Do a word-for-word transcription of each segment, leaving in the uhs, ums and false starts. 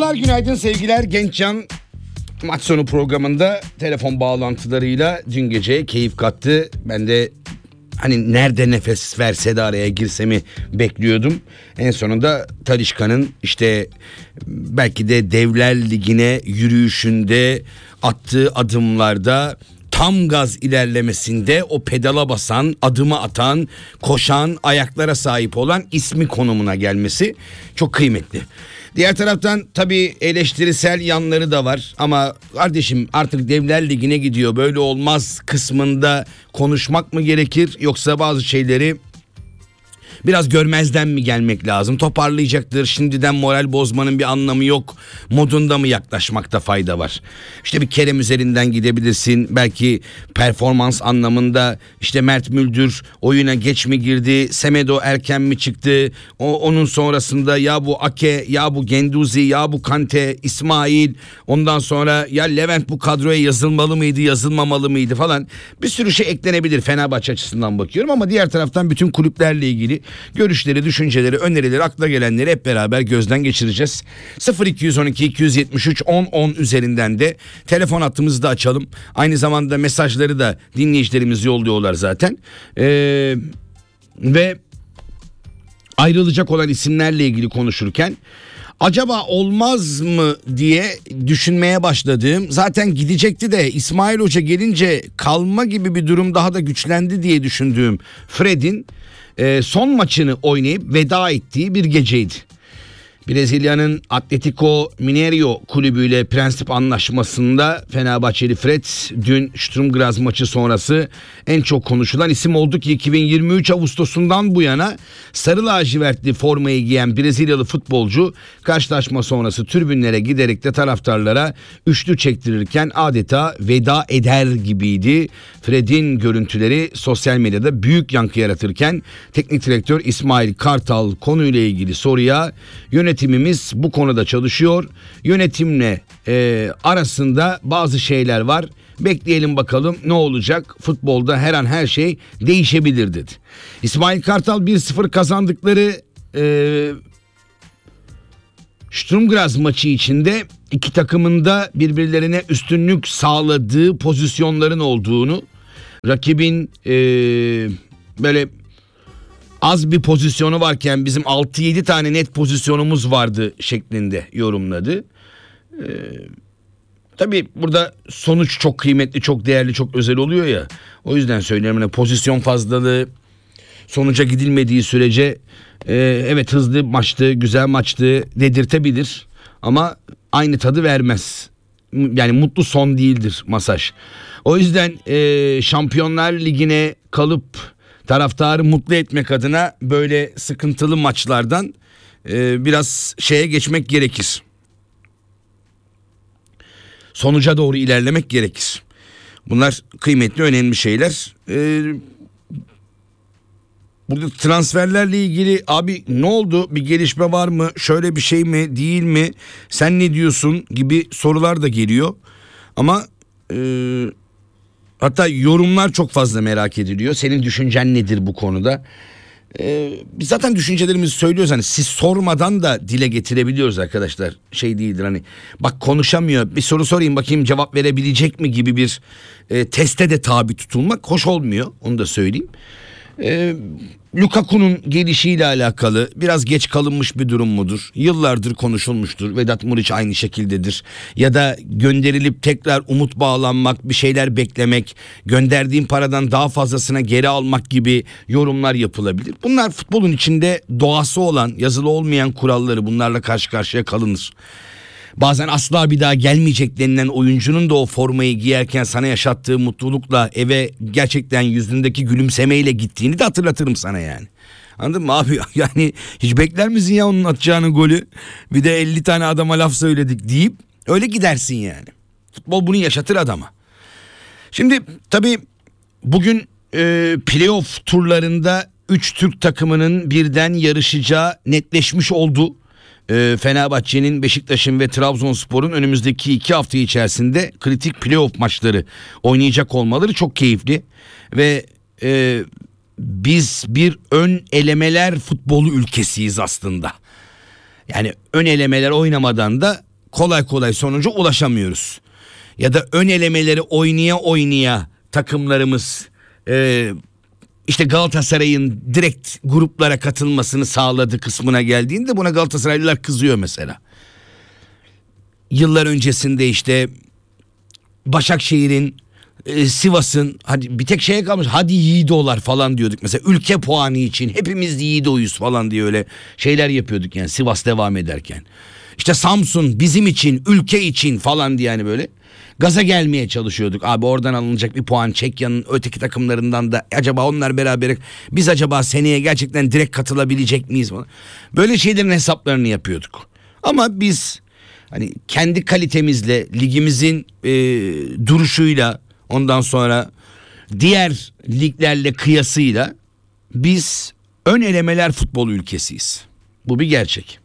Merhabalar, günaydın sevgiler. Gençcan maç sonu programında telefon bağlantılarıyla dün gece keyif kattı. Ben de hani nerede nefes verse de araya girsemi bekliyordum. En sonunda Talisca'nın işte belki de Devler Ligi'ne yürüyüşünde attığı adımlarda, tam gaz ilerlemesinde o pedala basan, adımı atan, koşan, ayaklara sahip olan ismi konumuna gelmesi çok kıymetli. Diğer taraftan tabii eleştirisel yanları da var ama kardeşim artık Devler Ligi'ne gidiyor, böyle olmaz kısmında konuşmak mı gerekir, yoksa bazı şeyleri biraz görmezden mi gelmek lazım? Toparlayacaktır, şimdiden moral bozmanın bir anlamı yok modunda mı yaklaşmakta fayda var? İşte bir Kerem üzerinden gidebilirsin. Belki performans anlamında işte Mert Müldür oyuna geç mi girdi? Semedo erken mi çıktı? O, onun sonrasında ya bu Ake, ya bu Genduzi, ya bu Kante, İsmail. Ondan sonra ya Levent bu kadroya yazılmalı mıydı, yazılmamalı mıydı falan. Bir sürü şey eklenebilir Fenerbahçe açısından bakıyorum ama diğer taraftan bütün kulüplerle ilgili görüşleri, düşünceleri, önerileri, akla gelenleri hep beraber gözden geçireceğiz. sıfır iki on iki iki yetmiş üç on on üzerinden de telefon hattımızı da açalım. Aynı zamanda mesajları da dinleyicilerimiz yolluyorlar zaten. Ee, ve ayrılacak olan isimlerle ilgili konuşurken acaba olmaz mı diye düşünmeye başladığım, zaten gidecekti de İsmail Hoca gelince kalma gibi bir durum daha da güçlendi diye düşündüğüm Fred'in son maçını oynayıp veda ettiği bir geceydi. Brezilya'nın Atletico Mineiro kulübüyle prensip anlaşmasında Fenerbahçeli Fred dün Sturm Graz maçı sonrası en çok konuşulan isim oldu ki iki bin yirmi üç Ağustos'undan bu yana sarı lacivertli formayı giyen Brezilyalı futbolcu karşılaşma sonrası tribünlere giderek de taraftarlara üçlü çektirirken adeta veda eder gibiydi. Fred'in görüntüleri sosyal medyada büyük yankı yaratırken teknik direktör İsmail Kartal konuyla ilgili soruya yönetimimiz bu konuda çalışıyor, yönetimle e, arasında bazı şeyler var, bekleyelim bakalım ne olacak, futbolda her an her şey değişebilir dedi. İsmail Kartal bir sıfır kazandıkları e, Sturm Graz maçı içinde iki takımın da birbirlerine üstünlük sağladığı pozisyonların olduğunu, rakibin e, böyle az bir pozisyonu varken bizim altı yedi tane net pozisyonumuz vardı şeklinde yorumladı. Ee, tabii burada sonuç çok kıymetli, çok değerli, çok özel oluyor ya. O yüzden söylüyorum, yani pozisyon fazlalığı sonuca gidilmediği sürece e, evet hızlı maçtı, güzel maçtı dedirtebilir ama aynı tadı vermez. Yani mutlu son değildir masaj. O yüzden e, Şampiyonlar Ligi'ne kalıp taraftarı mutlu etmek adına böyle sıkıntılı maçlardan e, biraz şeye geçmek gerekir. Sonuca doğru ilerlemek gerekir. Bunlar kıymetli, önemli şeyler. E, burada transferlerle ilgili abi ne oldu? Bir gelişme var mı? Şöyle bir şey mi? Değil mi? Sen ne diyorsun? Gibi sorular da geliyor. Ama E, hatta yorumlar çok fazla merak ediliyor. Senin düşüncen nedir bu konuda? Ee, biz zaten düşüncelerimizi söylüyoruz. Hani siz sormadan da dile getirebiliyoruz arkadaşlar. Şey değildir hani bak konuşamıyor, bir soru sorayım bakayım cevap verebilecek mi gibi bir e, teste de tabi tutulmak hoş olmuyor. Onu da söyleyeyim. Ee, Lukaku'nun gelişiyle alakalı biraz geç kalınmış bir durum mudur? Yıllardır konuşulmuştur. Vedat Muriç aynı şekildedir. Ya da gönderilip tekrar umut bağlanmak, bir şeyler beklemek, gönderdiğin paradan daha fazlasına geri almak gibi yorumlar yapılabilir. Bunlar futbolun içinde doğası olan, yazılı olmayan kuralları, bunlarla karşı karşıya kalınır. Bazen asla bir daha gelmeyecek denilen oyuncunun da o formayı giyerken sana yaşattığı mutlulukla eve gerçekten yüzündeki gülümsemeyle gittiğini de hatırlatırım sana yani. Anladın mı abi? Yani hiç bekler misin ya onun atacağını golü? Bir de elli tane adama laf söyledik deyip öyle gidersin yani. Futbol bunu yaşatır adama. Şimdi tabii bugün e, playoff turlarında üç Türk takımının birden yarışacağı netleşmiş oldu. Fenerbahçe'nin, Beşiktaş'ın ve Trabzonspor'un önümüzdeki iki hafta içerisinde kritik playoff maçları oynayacak olmaları çok keyifli ve e, biz bir ön elemeler futbolu ülkesiyiz aslında. Yani ön elemeler oynamadan da kolay kolay sonuca ulaşamıyoruz. Ya da ön elemeleri oynaya oynaya takımlarımız e, işte Galatasaray'ın direkt gruplara katılmasını sağladı kısmına geldiğinde buna Galatasaraylılar kızıyor mesela. Yıllar öncesinde işte Başakşehir'in, e, Sivas'ın hadi bir tek şeye kalmış, hadi yiğidolar falan diyorduk mesela, ülke puanı için hepimiz yiğidoyuz falan diye öyle şeyler yapıyorduk yani Sivas devam ederken. İşte Samsun bizim için, ülke için falan diye yani böyle gaza gelmeye çalışıyorduk. Abi oradan alınacak bir puan Çekya'nın öteki takımlarından da, acaba onlar beraber biz acaba seneye gerçekten direkt katılabilecek miyiz falan. Böyle şeylerin hesaplarını yapıyorduk. Ama biz hani kendi kalitemizle, ligimizin e, duruşuyla, ondan sonra diğer liglerle kıyasıyla biz ön elemeler futbol ülkesiyiz. Bu bir gerçek.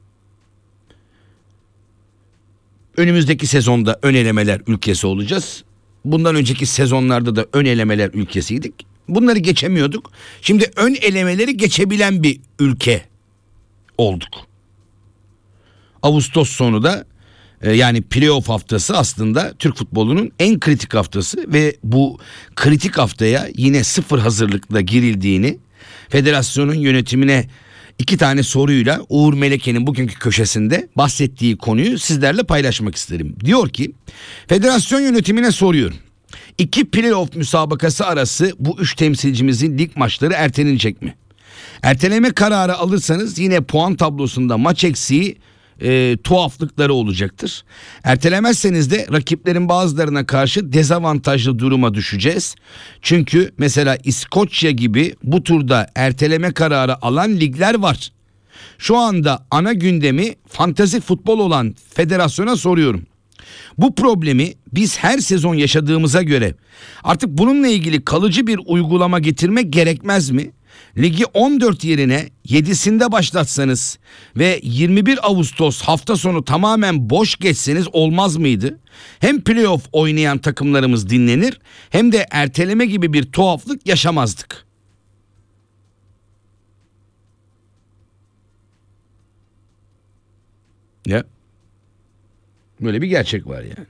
Önümüzdeki sezonda ön elemeler ülkesi olacağız. Bundan önceki sezonlarda da ön elemeler ülkesiydik. Bunları geçemiyorduk. Şimdi ön elemeleri geçebilen bir ülke olduk. Ağustos sonu da e, yani playoff haftası aslında Türk futbolunun en kritik haftası ve bu kritik haftaya yine sıfır hazırlıkla girildiğini federasyonun yönetimine iki tane soruyla Uğur Meleke'nin bugünkü köşesinde bahsettiği konuyu sizlerle paylaşmak isterim. Diyor ki, federasyon yönetimine soruyorum. İki playoff müsabakası arası bu üç temsilcimizin lig maçları ertelenecek mi? Erteleme kararı alırsanız yine puan tablosunda maç eksiği e, tuhaflıkları olacaktır. Ertelemezseniz de rakiplerin bazılarına karşı dezavantajlı duruma düşeceğiz. Çünkü mesela İskoçya gibi bu turda erteleme kararı alan ligler var. Şu anda ana gündemi fantasy futbol olan federasyona soruyorum. Bu problemi biz her sezon yaşadığımıza göre artık bununla ilgili kalıcı bir uygulama getirmek gerekmez mi? Ligi on dört yerine yedisinde başlatsanız ve yirmi bir Ağustos hafta sonu tamamen boş geçseniz olmaz mıydı? Hem playoff oynayan takımlarımız dinlenir, hem de erteleme gibi bir tuhaflık yaşamazdık. Ya, böyle bir gerçek var yani.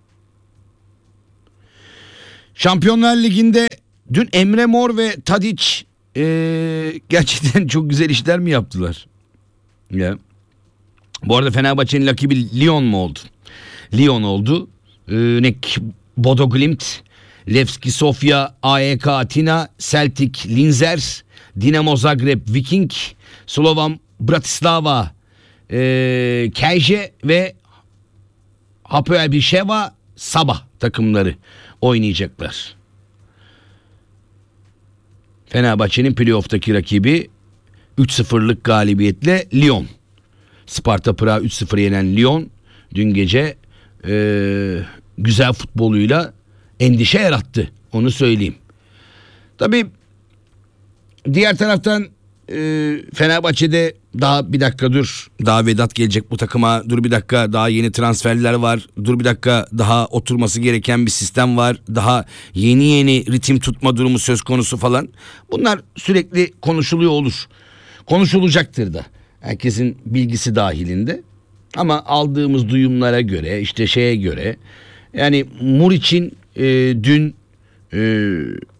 Şampiyonlar Ligi'nde dün Emre Mor ve Tadic Ee, gerçekten çok güzel işler mi yaptılar? Ya. Bu arada Fenerbahçe'nin rakibi Lyon mu oldu? Lyon oldu. Ee, ne Bodo Glimt, Levski Sofia, A E K Atina, Celtic Linzer, Dinamo Zagreb Viking, Slovan Bratislava e, Kejje ve Hapoel Bişeva Sabah takımları oynayacaklar. Fenerbahçe'nin playoff'taki rakibi üç sıfırlık galibiyetle Lyon. Sparta Prag'ı üç sıfır yenen Lyon dün gece e, güzel futboluyla endişe yarattı. Onu söyleyeyim. Tabii diğer taraftan e, Fenerbahçe'de daha bir dakika dur, daha Vedat gelecek bu takıma, dur bir dakika daha yeni transferler var, dur bir dakika daha oturması gereken bir sistem var, daha yeni yeni ritim tutma durumu söz konusu falan. Bunlar sürekli konuşuluyor olur. Konuşulacaktır da. Herkesin bilgisi dahilinde. Ama aldığımız duyumlara göre, işte şeye göre, yani Muriç'in e, dün e,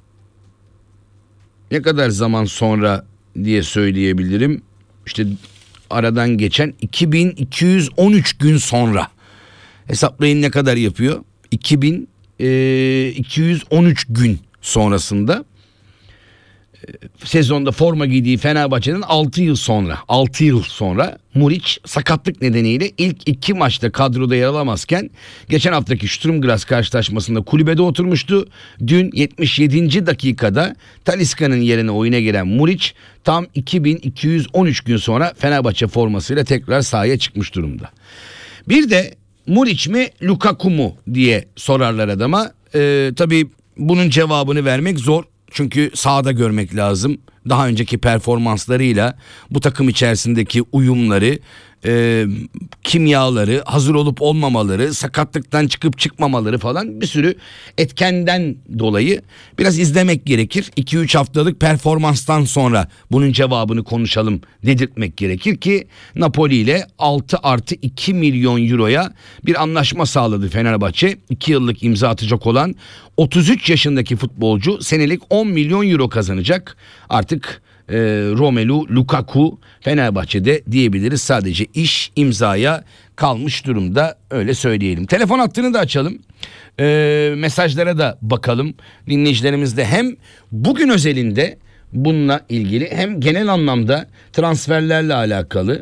ne kadar zaman sonra diye söyleyebilirim. İşte aradan geçen iki bin iki yüz on üç gün sonra. Hesaplayın ne kadar yapıyor? iki bin iki yüz on üç gün sonrasında sezonda forma giydiği Fenerbahçe'nin altı yıl sonra altı yıl sonra Muriç sakatlık nedeniyle ilk iki maçta kadroda yer alamazken geçen haftaki Sturm Graz karşılaşmasında kulübede oturmuştu. Dün yetmiş yedinci dakikada Talisca'nın yerine oyuna giren Muriç tam iki bin iki yüz on üç gün sonra Fenerbahçe formasıyla tekrar sahaya çıkmış durumda. Bir de Muriç mi Lukaku mu diye sorarlar adama. Ee, tabii bunun cevabını vermek zor. Çünkü sahada görmek lazım. Daha önceki performanslarıyla bu takım içerisindeki uyumları e, kimyaları, hazır olup olmamaları, sakatlıktan çıkıp çıkmamaları falan bir sürü etkenden dolayı biraz izlemek gerekir. iki üç haftalık performanstan sonra bunun cevabını konuşalım dedirtmek gerekir ki Napoli ile altı artı iki milyon euroya bir anlaşma sağladı Fenerbahçe. iki yıllık imza atacak olan otuz üç yaşındaki futbolcu senelik on milyon euro kazanacak. Artık e, Romelu Lukaku Fenerbahçe'de diyebiliriz, sadece iş imzaya kalmış durumda, öyle söyleyelim. Telefon hattını da açalım. E, mesajlara da bakalım. Dinleyicilerimiz de hem bugün özelinde bununla ilgili hem genel anlamda transferlerle alakalı,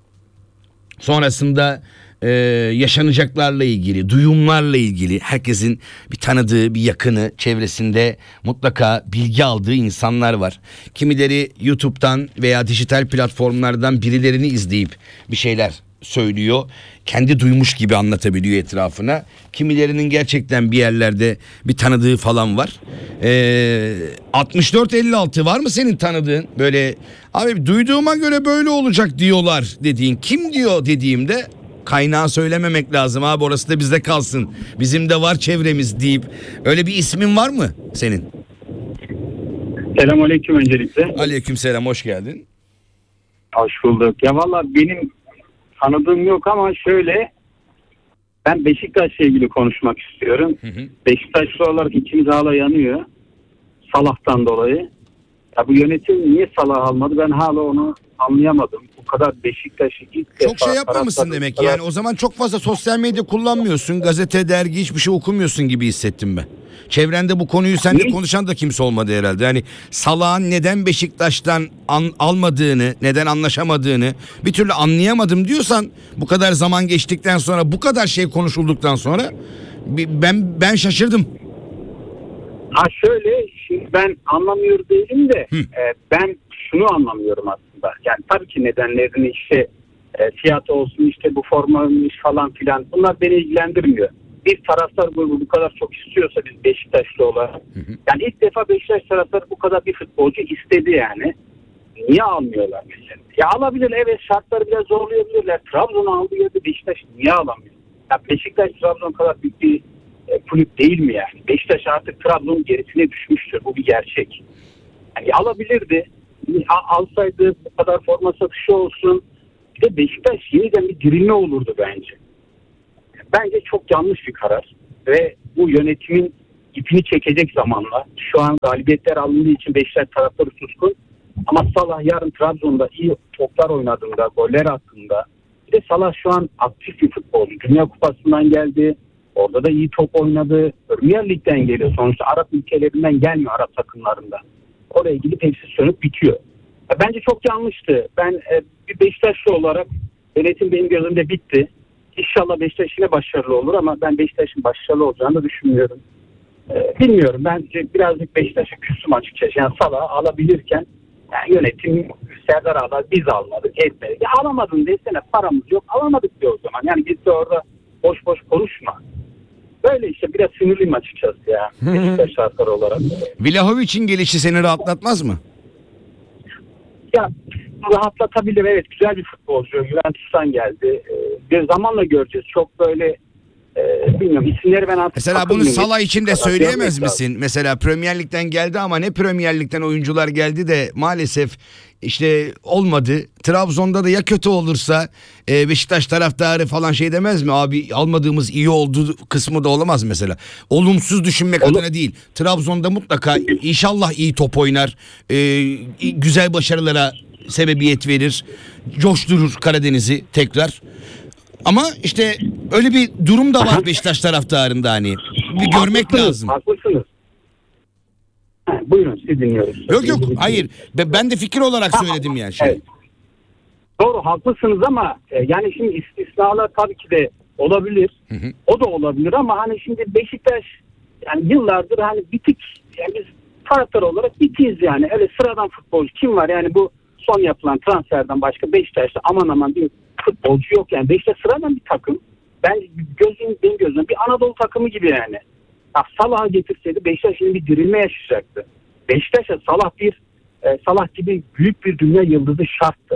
sonrasında Ee, yaşanacaklarla ilgili, duyumlarla ilgili herkesin bir tanıdığı, bir yakını, çevresinde mutlaka bilgi aldığı insanlar var. Kimileri YouTube'dan veya dijital platformlardan birilerini izleyip bir şeyler söylüyor. Kendi duymuş gibi anlatabiliyor etrafına. Kimilerinin gerçekten bir yerlerde bir tanıdığı falan var. Ee, altmış dört elli altı var mı senin tanıdığın? Böyle abi duyduğuma göre böyle olacak diyorlar dediğin, kim diyor dediğimde kaynağı söylememek lazım abi, orası da bizde kalsın, bizim de var çevremiz deyip, öyle bir ismin var mı senin? Selamünaleyküm öncelikle. Aleykümselam, hoş geldin. Hoş bulduk. Ya valla benim tanıdığım yok ama şöyle, ben Beşiktaş'la ilgili konuşmak istiyorum. Hı hı. Beşiktaşlı olarak içimiz hala yanıyor. Salah'tan dolayı. Ya bu yönetim niye Salah almadı, ben hala onu anlayamadım. Bu kadar Beşiktaş'ı ilk defa... Çok şey yapmamışsın demek kadar... yani o zaman çok fazla sosyal medya kullanmıyorsun, gazete, dergi, hiçbir şey okumuyorsun gibi hissettim ben. Çevrende bu konuyu seninle konuşan da kimse olmadı herhalde. Yani Salah'ın neden Beşiktaş'tan an, almadığını, neden anlaşamadığını bir türlü anlayamadım diyorsan, bu kadar zaman geçtikten sonra, bu kadar şey konuşulduktan sonra ben ben şaşırdım. Ha şöyle, şimdi ben anlamıyor değilim de e, ben şunu anlamıyorum aslında. Yani tabii ki nedenlerini işte e, fiyat olsun, işte bu formaymış falan filan, bunlar beni ilgilendirmiyor. Bir taraftar bu, bu kadar çok istiyorsa, biz Beşiktaşlı olarak, hı hı. yani ilk defa Beşiktaş taraftarı bu kadar bir futbolcu istedi yani. Niye almıyorlar mesela? Ya alabilir, evet, şartları biraz zorlayabilirler. Trabzon'u aldığı yerde Beşiktaş niye alamıyor? Ya Beşiktaş Trabzon kadar büyük bir e, kulüp değil mi yani? Beşiktaş artık Trabzon'un gerisine düşmüştür. Bu bir gerçek. Yani alabilirdi. Alsaydı bu kadar forma satışı olsun. Bir de Beşiktaş yeniden bir dirilme olurdu bence. Bence çok yanlış bir karar. Ve bu yönetimin ipini çekecek zamanla. Şu an galibiyetler alındığı için Beşiktaş taraftarı suskun. Ama Salah yarın Trabzon'da iyi toplar oynadığında, goller attığında, bir de Salah şu an aktif bir futbolcu. Dünya Kupası'ndan geldi. Orada da iyi top oynadı. Premier Lig'den geliyor. Sonuçta Arap ülkelerinden gelmiyor, Arap takımlarından. Oraya gidip hepsi sönüp bitiyor. Bence çok yanlıştı. Ben e, bir Beşiktaşlı olarak yönetim benim gözümde bitti. İnşallah Beşiktaş yine başarılı olur ama ben Beşiktaş'ın başarılı olacağını da düşünmüyorum. E, bilmiyorum. Bence birazcık Beşiktaş'a küstüm açıkçası. Yani Salah'ı alabilirken yani yönetim, Serdar Ağlar biz almadık, etmedik. Ya alamadın desene, paramız yok, alamadık diyor o zaman. Yani biz de orada boş boş konuşma. Böyle işte biraz sinirliyim açıkçası ya. Beşiktaş taraftarı olarak. Vlahovic'in gelişi seni rahatlatmaz mı? Ya rahatlatabilir, evet, güzel bir futbolcu. Juventus'tan geldi. Bir zamanla göreceğiz. Çok böyle e, bilmiyorum, isimleri ben artık... Mesela bunu Salah için de söyleyemez misin? Lazım. Mesela Premier Lig'den geldi ama ne Premier Lig'den oyuncular geldi de maalesef işte olmadı. Trabzon'da da ya kötü olursa e, Beşiktaş taraftarı falan şey demez mi? Abi almadığımız iyi oldu kısmı da olamaz mesela. Olumsuz düşünmek Olur. adına değil. Trabzon'da mutlaka inşallah iyi top oynar. E, güzel başarılara sebebiyet verir. Coşturur Karadeniz'i tekrar. Ama işte öyle bir durum da var Beşiktaş taraftarında, hani bir görmek haklısınız, lazım. Haklısınız. Ha, buyurun, sizi dinliyoruz. Yok yok hayır, ben de fikir olarak söyledim yani şey. Evet. Doğru, haklısınız ama yani şimdi istisnalar tabii ki de olabilir. Hı hı. O da olabilir ama hani şimdi Beşiktaş yani yıllardır hani bitik, yani biz taraftar olarak bitiyiz yani. Öyle sıradan futbolcu kim var yani, bu son yapılan transferden başka Beşiktaş'ta aman aman bir futbolcu yok yani. Beşiktaş sıradan bir takım. Ben gözüm, benim gözüm bir Anadolu takımı gibi yani. Ya Salah'ı getirseydi Beşiktaş şimdi bir dirilme yaşayacaktı. Beşiktaş'a Salah bir e, Salah gibi büyük bir dünya yıldızı şarttı.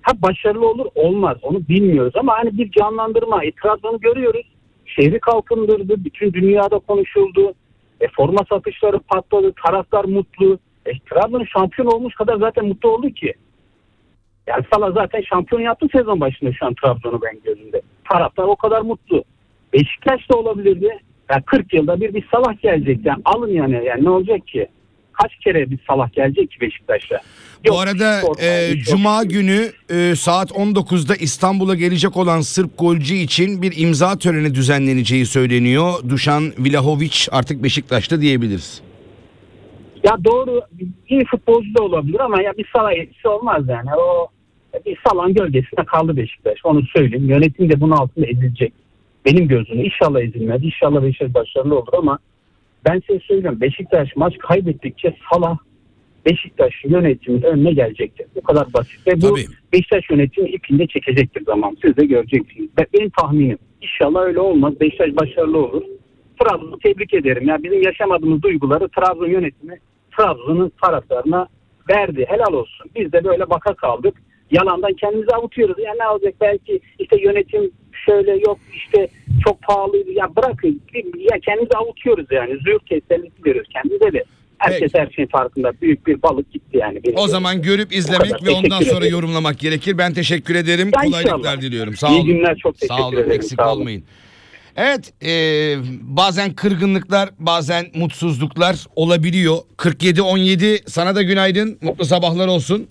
Ha başarılı olur olmaz onu bilmiyoruz ama hani bir canlandırma. E, Trabzon'u görüyoruz. Şehri kalkındırdı. Bütün dünyada konuşuldu. E, forma satışları patladı. Taraftar mutlu. E, Trabzon şampiyon olmuş kadar zaten mutlu oldu ki. Yani Salah zaten şampiyon yaptı sezon başında şu an Trabzon'u ben gözümde. Taraftar o kadar mutlu. Beşiktaş da olabilirdi. Yani kırk yılda bir bir Salah gelecek. Yani alın yani. Yani ne olacak ki? Kaç kere bir Salah gelecek ki Beşiktaş'a? Bu arada e, Cuma günü e, saat on dokuzda İstanbul'a gelecek olan Sırp golcü için bir imza töreni düzenleneceği söyleniyor. Dušan Vlahović artık Beşiktaş'ta diyebiliriz. Ya doğru, iyi futbolcu da olabilir ama ya bir Salah etkisi olmaz yani. O bir Salah'ın gölgesinde kaldı Beşiktaş. Onu söyleyeyim. Yönetim de bunun altında ezilecek. Benim gözümde inşallah ezilmez. İnşallah Beşiktaş başarılı olur ama ben size söylüyorum. Beşiktaş maç kaybettikçe Salah Beşiktaş yönetiminin önüne gelecektir. Bu kadar basit. Ve bu Tabii. Beşiktaş yönetimi ipinde çekecektir zaman. Siz de göreceksiniz. Benim tahminim. İnşallah öyle olmaz. Beşiktaş başarılı olur. Trabzon'u tebrik ederim. Ya bizim yaşamadığımız duyguları Trabzon yönetimi Trabzon'un taraftarına verdi. Helal olsun. Biz de böyle baka kaldık. Yalandan kendimizi avutuyoruz. Ya ne olacak belki işte yönetim şöyle yok işte çok pahalıydı. Ya bırakın. Ya kendimizi avutuyoruz yani. Züğür teselli veriyoruz kendimize de. Herkes Peki. her şeyin farkında. Büyük bir balık gitti yani. Benim O zaman görüp izlemek ve ondan sonra yorumlamak gerekir. Ben teşekkür ederim. Ya Kolaylıklar inşallah. diliyorum. Sağ İyi olun. günler, çok teşekkür Sağ olun. ederim. Eksik Sağ olun. olmayın. Evet, e, bazen kırgınlıklar, bazen mutsuzluklar olabiliyor. kırk yedi on yedi sana da günaydın. Mutlu sabahlar olsun.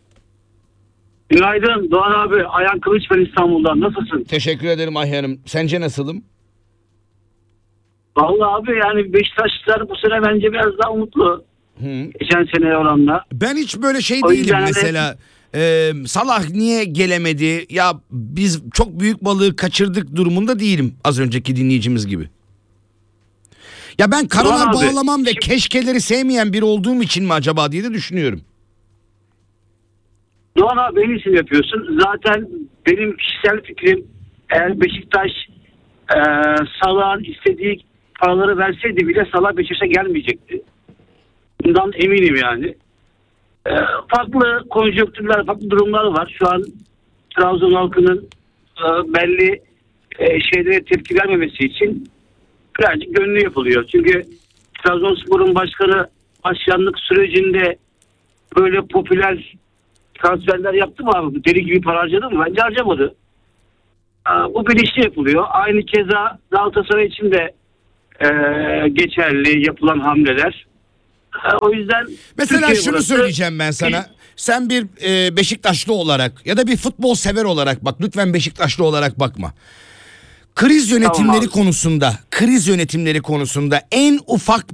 Günaydın Doğan abi. Ayhan Kılıç ben İstanbul'dan. Nasılsın? Teşekkür ederim Ayhan Hanım. Sence nasılım? Vallahi abi yani Beşiktaşlılar bu sene bence biraz daha umutlu. Hı. Geçen seneye oranla. Ben hiç böyle şey O değilim yüzden de- mesela. e, Salah niye gelemedi? Ya biz çok büyük balığı kaçırdık durumunda değilim az önceki dinleyicimiz gibi. Ya ben karalar Doğan abi, bağlamam ve şimdi- keşkeleri sevmeyen biri olduğum için mi acaba diye de düşünüyorum. Doğan abi en iyisini yapıyorsun. Zaten benim kişisel fikrim eğer Beşiktaş e, Salah'ın istediği paraları verseydi bile Salah Beşiktaş'a gelmeyecekti. Bundan eminim yani. E, farklı konjonktürler, farklı durumlar var. Şu an Trabzon halkının e, belli e, şeylere tepki vermemesi için birazcık gönlü yapılıyor. Çünkü Trabzonspor'un başkanı başkanlık sürecinde böyle popüler transferler yaptı mı abi? Deli gibi para harcadı mı? Bence harcamadı. Aa, bu bilinçli yapılıyor. Aynı keza Galatasaray için de e, geçerli yapılan hamleler. E, o yüzden Mesela Türkiye şunu burası- söyleyeceğim ben sana. Sen bir e, Beşiktaşlı olarak ya da bir futbol sever olarak bak. Lütfen Beşiktaşlı olarak bakma. Kriz yönetimleri Tamam abi. konusunda, kriz yönetimleri konusunda en ufak